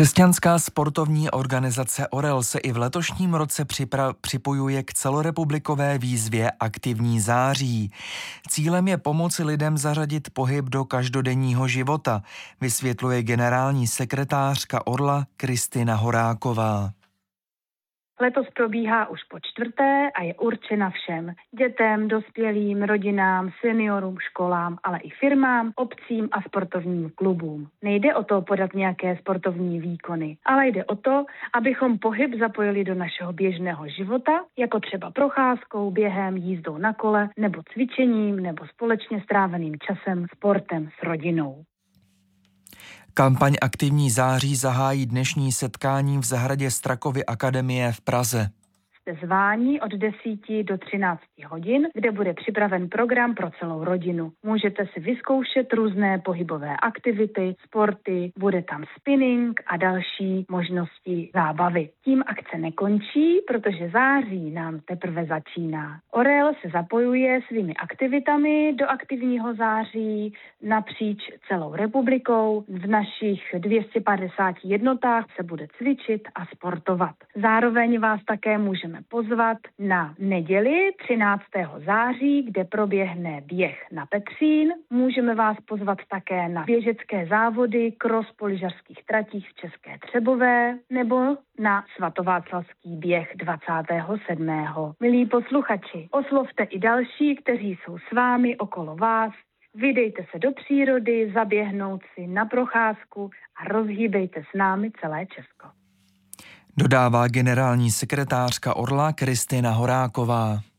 Křesťanská sportovní organizace Orel se i v letošním roce připojuje k celorepublikové výzvě Aktivní září. Cílem je pomoci lidem zařadit pohyb do každodenního života, vysvětluje generální sekretářka Orla Kristina Horáková. Letos probíhá už po čtvrté a je určena všem. Dětem, dospělým, rodinám, seniorům, školám, ale i firmám, obcím a sportovním klubům. Nejde o to podat nějaké sportovní výkony, ale jde o to, abychom pohyb zapojili do našeho běžného života, jako třeba procházkou, během, jízdou na kole, nebo cvičením, nebo společně stráveným časem sportem s rodinou. Kampaň Aktivní září zahájí dnešní setkání v zahradě Strakovy akademie v Praze. Jste zváni od 10 do 13 hodin, kde bude připraven program pro celou rodinu. Můžete si vyzkoušet různé pohybové aktivity, sporty, bude tam spinning a další možnosti zábavy. Tím akce nekončí, protože září nám teprve začíná. Orel se zapojuje svými aktivitami do Aktivního září napříč celou republikou. V našich 250 jednotách se bude cvičit a sportovat. Zároveň vás také můžeme pozvat na neděli 13. září, kde proběhne běh na Petřín. Můžeme vás pozvat také na běžecké závody cross po lyžařských tratích v České Třebové nebo na svatováclavský běh 27. Milí posluchači, oslovte i další, kteří jsou s vámi okolo vás. Vydejte se do přírody, zaběhnout si na procházku a rozhýbejte s námi celé Česko. Dodává generální sekretářka Orla Kristina Horáková.